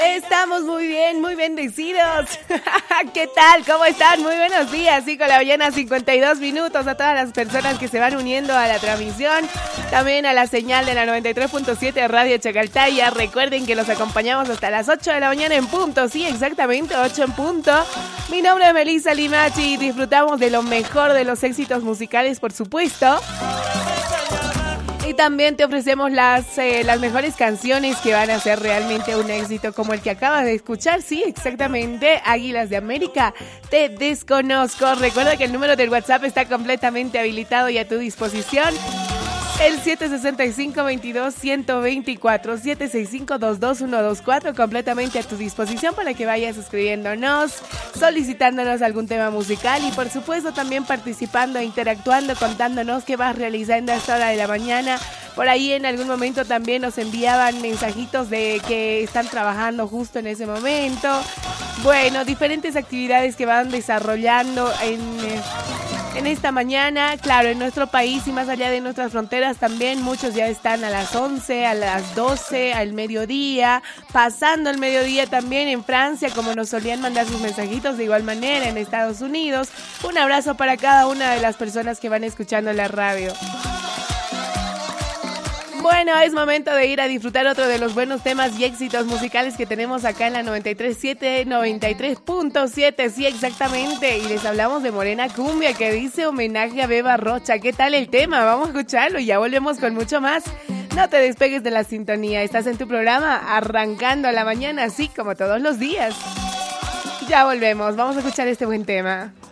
Estamos muy bien, muy bendecidos. ¿Qué tal? ¿Cómo están? Muy buenos días. Sí, con la mañana 52 minutos a todas las personas que se van uniendo a la transmisión. También a la señal de la 93.7 Radio Chacaltaya. Recuerden que los acompañamos hasta las 8 de la mañana en punto. Sí, exactamente, 8 en punto. Mi nombre es Melissa Limachi y disfrutamos de lo mejor de los éxitos musicales, por supuesto. Y también te ofrecemos las mejores canciones que van a ser realmente un éxito, como el que acabas de escuchar. Sí, exactamente, Águilas de América, Te Desconozco. Recuerda que el número del WhatsApp está completamente habilitado y a tu disposición. El 765-22-124, 765-22124, completamente a tu disposición para que vayas escribiéndonos, solicitándonos algún tema musical y por supuesto también participando, interactuando, contándonos qué vas realizando a esta hora de la mañana. Por ahí en algún momento también nos enviaban mensajitos de que están trabajando justo en ese momento. Bueno, diferentes actividades que van desarrollando en esta mañana, claro, en nuestro país y más allá de nuestras fronteras también. Muchos ya están a las 11, a las 12, al mediodía, pasando el mediodía también en Francia, como nos solían mandar sus mensajitos, de igual manera en Estados Unidos. Un abrazo para cada una de las personas que van escuchando la radio. Bueno, es momento de ir a disfrutar otro de los buenos temas y éxitos musicales que tenemos acá en la 93.7, 93.7, sí, exactamente. Y les hablamos de Morena Cumbia, que dice homenaje a Beba Rocha. ¿Qué tal el tema? Vamos a escucharlo y ya volvemos con mucho más. No te despegues de la sintonía, estás en tu programa arrancando a la mañana, así como todos los días. Ya volvemos, vamos a escuchar este buen tema.